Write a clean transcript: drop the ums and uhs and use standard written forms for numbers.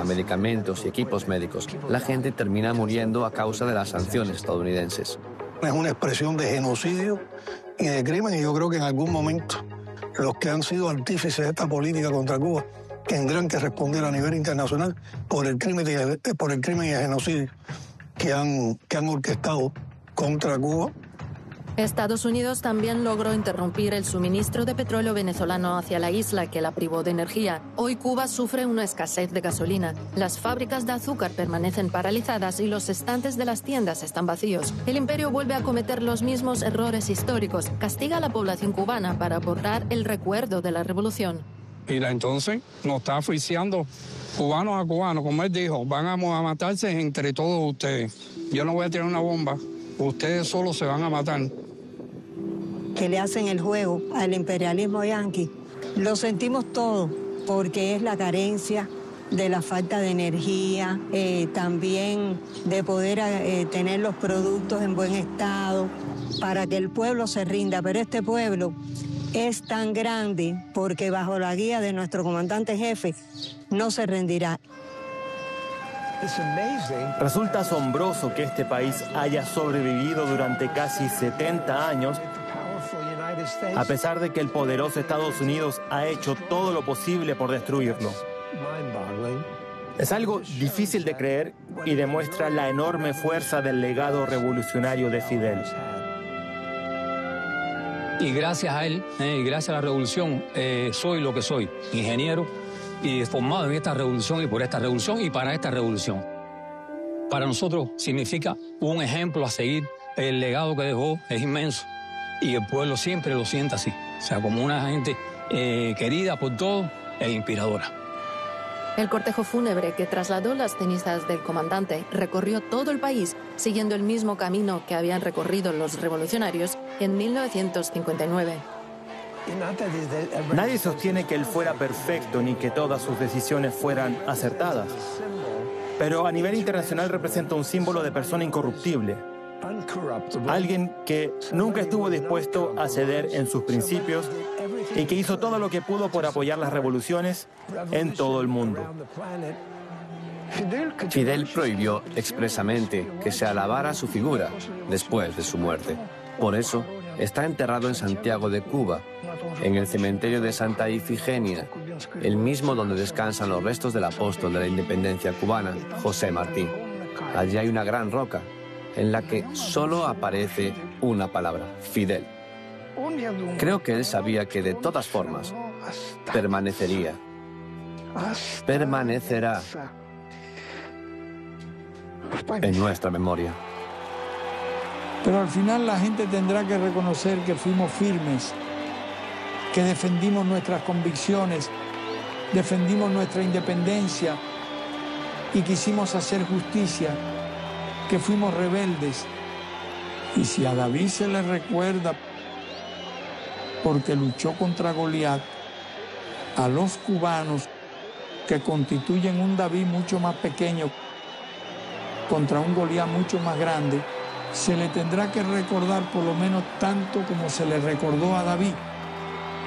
a medicamentos y equipos médicos. La gente termina muriendo a causa de las sanciones estadounidenses. Es una expresión de genocidio y de crimen, y yo creo que en algún momento los que han sido artífices de esta política contra Cuba tendrán que responder a nivel internacional por el crimen y el genocidio que han orquestado contra Cuba. Estados Unidos también logró interrumpir el suministro de petróleo venezolano hacia la isla, que la privó de energía. Hoy Cuba sufre una escasez de gasolina. Las fábricas de azúcar permanecen paralizadas y los estantes de las tiendas están vacíos. El imperio vuelve a cometer los mismos errores históricos. Castiga a la población cubana para borrar el recuerdo de la revolución. Y entonces nos está asfixiando cubanos a cubanos. Como él dijo, van a matarse entre todos ustedes. Yo no voy a tirar una bomba. Ustedes solos se van a matar. Que le hacen el juego al imperialismo yanqui, lo sentimos todo, porque es la carencia de la falta de energía, también de poder tener los productos en buen estado, para que el pueblo se rinda. Pero este pueblo es tan grande porque bajo la guía de nuestro comandante jefe no se rendirá. Resulta asombroso que este país haya sobrevivido durante casi 70 años, a pesar de que el poderoso Estados Unidos ha hecho todo lo posible por destruirlo. Es algo difícil de creer y demuestra la enorme fuerza del legado revolucionario de Fidel. Y gracias a él, y gracias a la revolución, soy lo que soy, ingeniero, y formado en esta revolución y por esta revolución y para esta revolución. Para nosotros significa un ejemplo a seguir. El legado que dejó es inmenso y el pueblo siempre lo siente así. O sea, como una gente querida por todos e inspiradora. El cortejo fúnebre que trasladó las cenizas del comandante recorrió todo el país siguiendo el mismo camino que habían recorrido los revolucionarios en 1959. Nadie sostiene que él fuera perfecto ni que todas sus decisiones fueran acertadas. Pero a nivel internacional representa un símbolo de persona incorruptible. Alguien que nunca estuvo dispuesto a ceder en sus principios y que hizo todo lo que pudo por apoyar las revoluciones en todo el mundo. Fidel prohibió expresamente que se alabara su figura después de su muerte. Por eso está enterrado en Santiago de Cuba, en el cementerio de Santa Ifigenia, el mismo donde descansan los restos del apóstol de la independencia cubana, José Martí. Allí hay una gran roca en la que solo aparece una palabra, Fidel. Creo que él sabía que de todas formas permanecería, permanecerá en nuestra memoria. Pero al final la gente tendrá que reconocer que fuimos firmes, que defendimos nuestras convicciones, defendimos nuestra independencia y quisimos hacer justicia, que fuimos rebeldes. Y si a David se le recuerda porque luchó contra Goliat, a los cubanos que constituyen un David mucho más pequeño contra un Goliat mucho más grande, se le tendrá que recordar por lo menos tanto como se le recordó a David.